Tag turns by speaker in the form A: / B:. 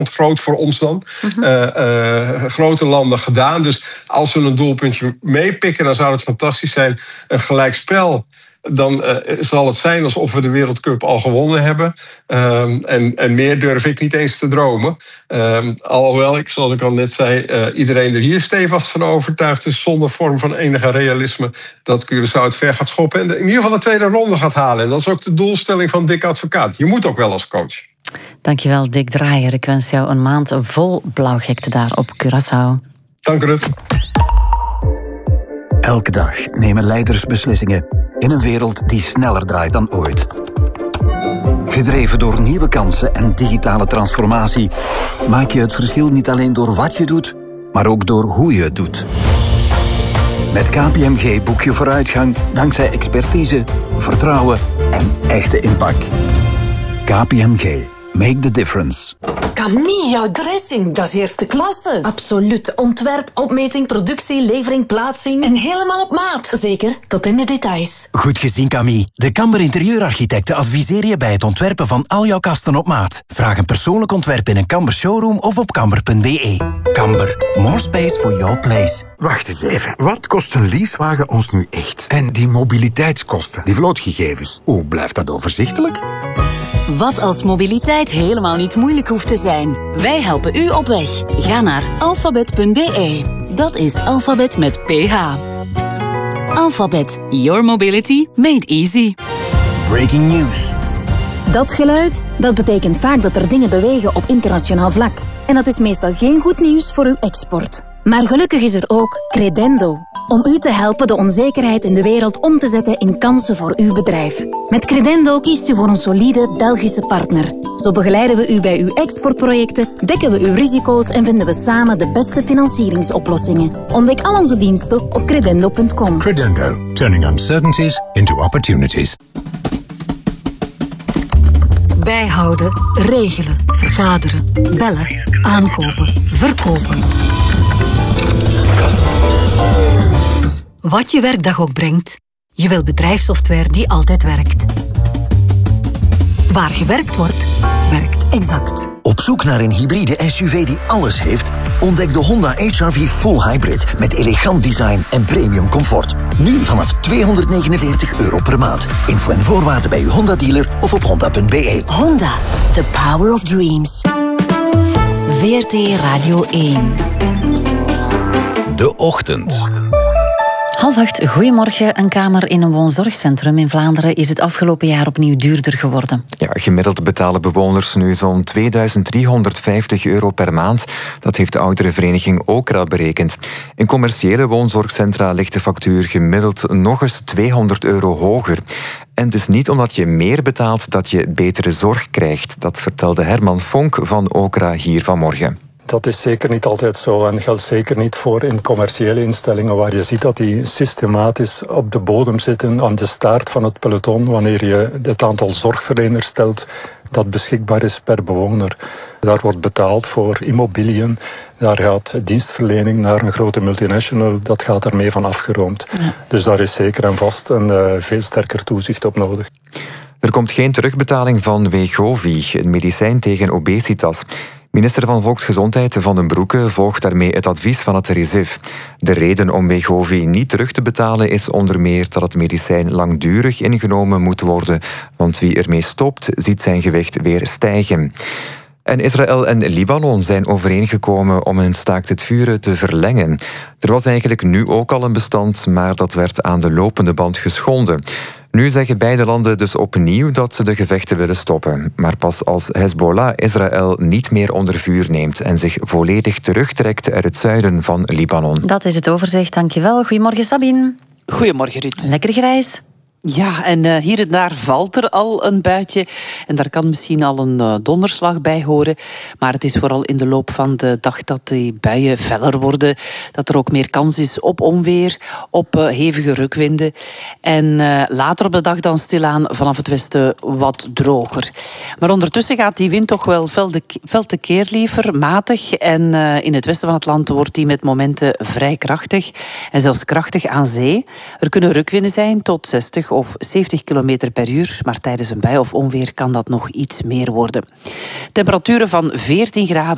A: groot voor ons dan. Grote landen gedaan. Dus als we een doelpuntje meepikken, dan zou het fantastisch zijn. Een gelijkspel. Dan zal het zijn alsof we de Wereldcup al gewonnen hebben. En meer durf ik niet eens te dromen. Alhoewel ik, zoals ik al net zei, iedereen er hier stevast van overtuigd is, zonder vorm van enige realisme, dat Curaçao het ver gaat schoppen en in ieder geval de tweede ronde gaat halen. En dat is ook de doelstelling van Dick Advocaat. Je moet ook wel als coach.
B: Dankjewel, Dick Draaier. Ik wens jou een maand vol blauwgekte daar op Curaçao.
A: Dank, Rut.
C: Elke dag nemen leiders beslissingen in een wereld die sneller draait dan ooit. Gedreven door nieuwe kansen en digitale transformatie maak je het verschil niet alleen door wat je doet, maar ook door hoe je het doet. Met KPMG boek je vooruitgang dankzij expertise, vertrouwen en echte impact. KPMG. Make the difference.
D: Camille, jouw dressing, dat is eerste klasse. Absoluut. Ontwerp, opmeting, productie, levering, plaatsing. En helemaal op maat. Zeker, tot in de details.
E: Goed gezien, Camille. De Kamber Interieurarchitecten adviseren je bij het ontwerpen van al jouw kasten op maat. Vraag een persoonlijk ontwerp in een Kamber showroom of op kamber.be. Kamber. More space for your place.
F: Wacht eens even. Wat kost een leasewagen ons nu echt? En die mobiliteitskosten, die vlootgegevens, hoe blijft dat overzichtelijk?
G: Wat als mobiliteit helemaal niet moeilijk hoeft te zijn? Wij helpen u op weg. Ga naar alfabet.be. Dat is alfabet met PH. Alphabet. Your mobility made easy.
E: Breaking news.
H: Dat geluid, dat betekent vaak dat er dingen bewegen op internationaal vlak. En dat is meestal geen goed nieuws voor uw export. Maar gelukkig is er ook Credendo. Om u te helpen de onzekerheid in de wereld om te zetten in kansen voor uw bedrijf. Met Credendo kiest u voor een solide Belgische partner. Zo begeleiden we u bij uw exportprojecten, dekken we uw risico's en vinden we samen de beste financieringsoplossingen. Ontdek al onze diensten op credendo.com.
I: Credendo. Turning uncertainties into opportunities.
G: Bijhouden, regelen, vergaderen, bellen, aankopen, verkopen. Wat je werkdag ook brengt, je wil bedrijfssoftware die altijd werkt. Waar gewerkt wordt, werkt Exact.
J: Op zoek naar een hybride SUV die alles heeft? Ontdek de Honda HR-V Full Hybrid met elegant design en premium comfort. Nu vanaf €249 per maand. Info en voorwaarden bij uw Honda-dealer of op honda.be.
H: Honda, the power of dreams.
B: VRT Radio 1.
I: De Ochtend.
B: 7:30, goedemorgen. Een kamer in een woonzorgcentrum in Vlaanderen is het afgelopen jaar opnieuw duurder geworden.
K: Ja, gemiddeld betalen bewoners nu zo'n €2350 per maand. Dat heeft de ouderenvereniging Okra berekend. In commerciële woonzorgcentra ligt de factuur gemiddeld nog eens €200 hoger. En het is niet omdat je meer betaalt dat je betere zorg krijgt. Dat vertelde Herman Fonk van Okra hier vanmorgen.
L: Dat is zeker niet altijd zo en geldt zeker niet voor in commerciële instellingen waar je ziet dat die systematisch op de bodem zitten aan de staart van het peloton wanneer je het aantal zorgverleners stelt dat beschikbaar is per bewoner. Daar wordt betaald voor immobiliën, daar gaat dienstverlening naar een grote multinational, dat gaat daarmee van afgeroomd. Ja. Dus daar is zeker en vast een veel sterker toezicht op nodig.
K: Er komt geen terugbetaling van Wegovy, een medicijn tegen obesitas. Minister van Volksgezondheid Van den Broeke volgt daarmee het advies van het RIZIF. De reden om Wegovy niet terug te betalen is onder meer dat het medicijn langdurig ingenomen moet worden, want wie ermee stopt, ziet zijn gewicht weer stijgen. En Israël en Libanon zijn overeengekomen om hun staakt het vuren te verlengen. Er was eigenlijk nu ook al een bestand, maar dat werd aan de lopende band geschonden. Nu zeggen beide landen dus opnieuw dat ze de gevechten willen stoppen. Maar pas als Hezbollah Israël niet meer onder vuur neemt en zich volledig terugtrekt uit het zuiden van Libanon.
B: Dat is het overzicht, dankjewel. Goedemorgen Sabine.
M: Goedemorgen Ruud.
B: Lekker grijs.
M: Ja, en hier en daar valt er al een buitje. En daar kan misschien al een donderslag bij horen. Maar het is vooral in de loop van de dag dat die buien feller worden. Dat er ook meer kans is op onweer, op hevige rukwinden. En later op de dag dan stilaan vanaf het westen wat droger. Maar ondertussen gaat die wind toch wel fel tekeer liever, matig. En in het westen van het land wordt die met momenten vrij krachtig. En zelfs krachtig aan zee. Er kunnen rukwinden zijn tot 60 of 70 km per uur, maar tijdens een bui of onweer kan dat nog iets meer worden. Temperaturen van 14 graden.